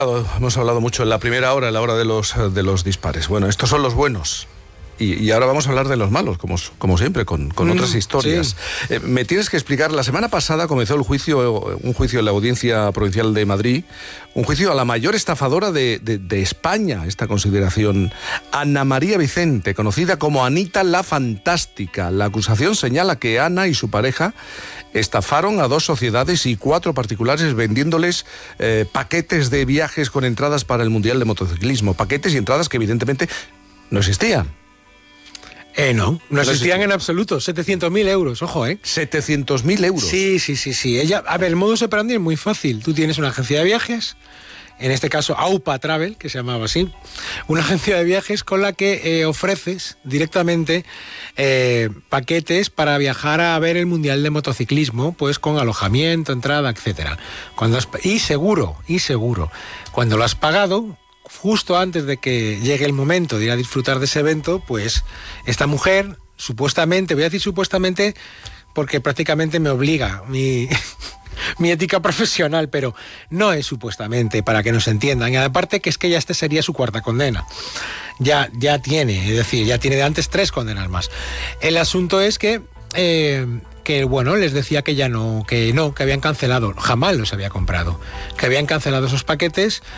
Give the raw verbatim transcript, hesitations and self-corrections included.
Hemos hablado mucho en la primera hora, en la hora de los, de los dispares. Bueno, estos son los buenos. Y, y ahora vamos a hablar de los malos, como, como siempre, con, con mm, otras historias. Sí. Eh, me tienes que explicar, la semana pasada comenzó el juicio, un juicio en la Audiencia Provincial de Madrid, un juicio a la mayor estafadora de, de, de España, esta consideración, Ana María Vicente, conocida como Anita la Fantástica. La acusación señala que Ana y su pareja estafaron a dos sociedades y cuatro particulares vendiéndoles eh, paquetes de viajes con entradas para el Mundial de Motociclismo. Paquetes y entradas que evidentemente no existían. Eh, no, no existían en absoluto. setecientos mil euros, ojo, ¿eh? setecientos mil euros. Sí, sí, sí, sí. Ella, a ver, el modus operandi es muy fácil. Tú tienes una agencia de viajes, en este caso AUPA Travel, que se llamaba así, una agencia de viajes con la que eh, ofreces directamente eh, paquetes para viajar a ver el Mundial de Motociclismo, pues con alojamiento, entrada, etcétera. Cuando has, y seguro, y seguro, cuando lo has pagado, justo antes de que llegue el momento de ir a disfrutar de ese evento, pues esta mujer, supuestamente, voy a decir supuestamente porque prácticamente me obliga mi, mi ética profesional, pero no es supuestamente, para que nos entiendan. Y aparte que es que ya este sería su cuarta condena. Ya, ya tiene, es decir, ya tiene de antes tres condenas más. El asunto es que... Eh, que bueno, les decía que ya no, que no, que habían cancelado, jamás los había comprado, que habían cancelado esos paquetes